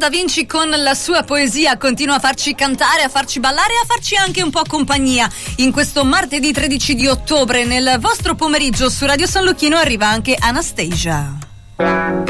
Da Vinci con la sua poesia continua a farci cantare, a farci ballare e a farci anche un po' compagnia. In questo martedì 13 di ottobre nel vostro pomeriggio su Radio San Lucchino arriva anche Anastasia.